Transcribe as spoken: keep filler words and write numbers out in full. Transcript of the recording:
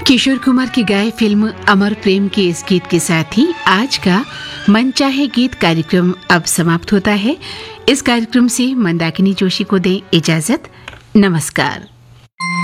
किशोर कुमार की गाए फिल्म अमर प्रेम के इस गीत के साथ ही आज का मनचाहे गीत कार्यक्रम अब समाप्त होता है। इस कार्यक्रम से मंदाकिनी जोशी को दें इजाजत। नमस्कार।